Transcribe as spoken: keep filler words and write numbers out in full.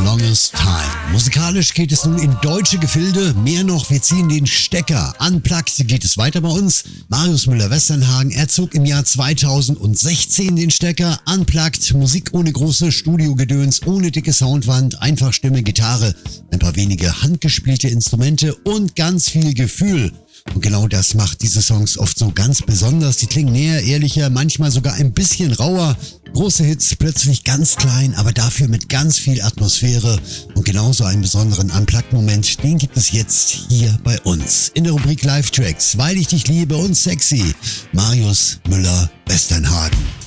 Longest Time. Musikalisch geht es nun in deutsche Gefilde. Mehr noch, wir ziehen den Stecker. Unplugged geht es weiter bei uns. Marius Müller-Westernhagen, er zog im Jahr zweitausendsechzehn den Stecker. Unplugged, Musik ohne große Studiogedöns, ohne dicke Soundwand, einfach Stimme, Gitarre, ein paar wenige handgespielte Instrumente und ganz viel Gefühl. Und genau das macht diese Songs oft so ganz besonders. Die klingen näher, ehrlicher, manchmal sogar ein bisschen rauer. Große Hits plötzlich ganz klein, aber dafür mit ganz viel Atmosphäre. Und genauso einen besonderen Unplugged-Moment, den gibt es jetzt hier bei uns. In der Rubrik Live-Tracks, weil ich dich liebe und sexy. Marius Müller-Westernhagen.